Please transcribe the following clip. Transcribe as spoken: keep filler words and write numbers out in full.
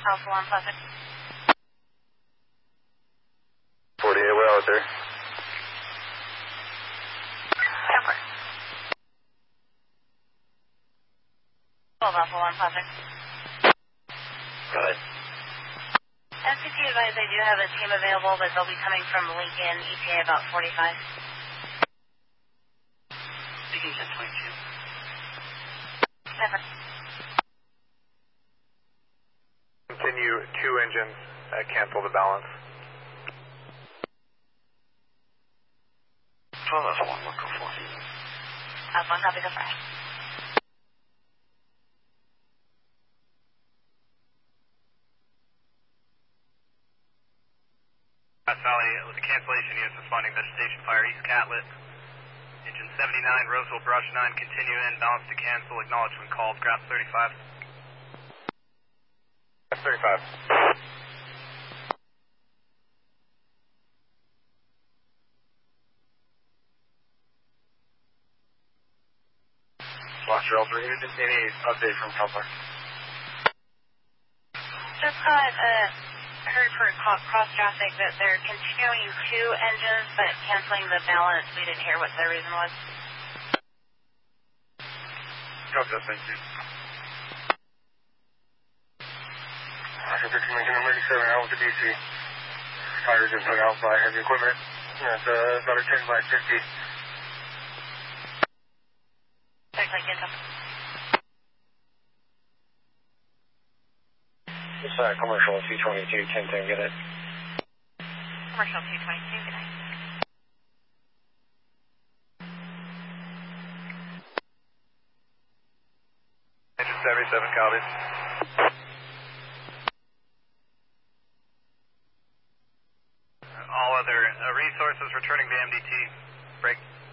Alpha one Pleasant. forty-eight, well out there. Temper. twelve Alpha one Pleasant. Go ahead. S C T advised they do have a team available, but they'll be coming from Lincoln, E T A about forty-five. Speaking ten twenty-two. Temper. Continue two engines, uh, cancel the balance. twelve Alpha one, local four. Alpha one, copy, go for it. West Valley with the cancellation units responding to station fire East Catlet. Engine seventy-nine, Roseville Brush nine, continue in, balance to cancel, acknowledge when called, Graph thirty-five. thirty-five. Foster L three, any update from Kepler? Just got uh, heard for cross traffic that they're continuing two engines but canceling the balance. We didn't hear what the reason was. Copy that, thank you. Roger, fifteen Lincoln, emergency seven out with the D C. Fire has been put out by heavy equipment. That's uh, about a ten by fifty. Check Lincoln. It's uh, commercial T twenty-two, ten ten, get it. Commercial two twenty-two, good night. Engine seventy-seven, copies. All other uh, resources returning to M D T. Break.